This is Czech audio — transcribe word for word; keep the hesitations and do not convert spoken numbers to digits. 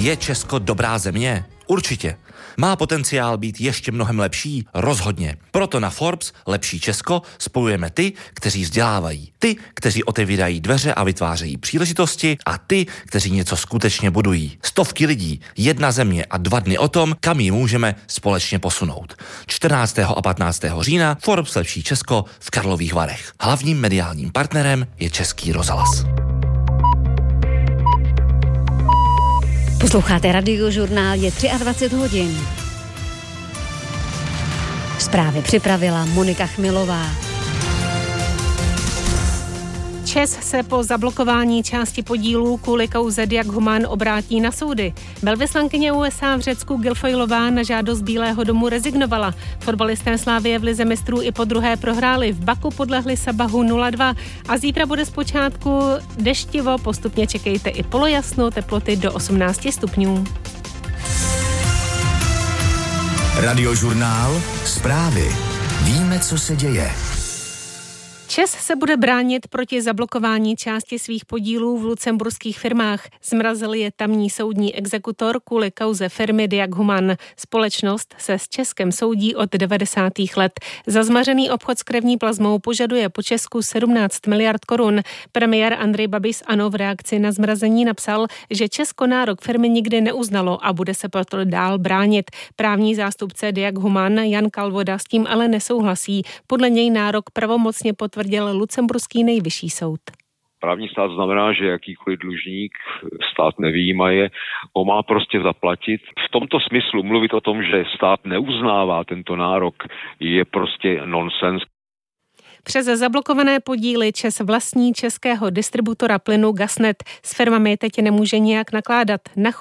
Je Česko dobrá země? Určitě. Má potenciál být ještě mnohem lepší? Rozhodně. Proto na Forbes Lepší Česko spojujeme ty, kteří vzdělávají, ty, kteří otevírají dveře a vytvářejí příležitosti a ty, kteří něco skutečně budují. Stovky lidí, jedna země a dva dny o tom, kam ji můžeme společně posunout. čtrnáctého a patnáctého října Forbes Lepší Česko v Karlových Varech. Hlavním mediálním partnerem je Český rozhlas. Posloucháte Radiožurnál, je dvacet tři hodin. Zprávy připravila Monika Chmilová. ČEZ se po zablokování části podílů kvůli kauze Diag Human obrátí na soudy. Velvyslankyně U S A v Řecku Guilfoylová na žádost Bílého domu rezignovala. Fotbalisté Slavie v lize mistrů i po druhé prohráli. V Baku podlehli Sabahu nula dva a zítra bude zpočátku deštivo, postupně čekejte i polojasno, teploty do osmnáct stupňů. Radiožurnál, zprávy. Víme, co se děje. ČEZ se bude bránit proti zablokování části svých podílů v lucemburských firmách. Zmrazil je tamní soudní exekutor kvůli kauze firmy Diag Human. Společnost se s Českem soudí od devadesátých let. Za zmařený obchod s krevní plazmou požaduje po Česku sedmnáct miliard korun. Premiér Andrej Babiš ANO v reakci na zmrazení napsal, že Česko nárok firmy nikdy neuznalo a bude se proto dál bránit. Právní zástupce Diag Human Jan Kalvoda s tím ale nesouhlasí. Podle něj nárok pravomocně potvrdil lucemburský nejvyšší soud. Právní stát znamená, že jakýkoliv dlužník, stát nevyjímaje, ho má prostě zaplatit. V tomto smyslu mluvit o tom, že stát neuznává tento nárok, je prostě nonsens. Přes zablokované podíly ČEZ vlastní českého distributora plynu Gasnet. S firmami teď nemůže nijak nakládat. Na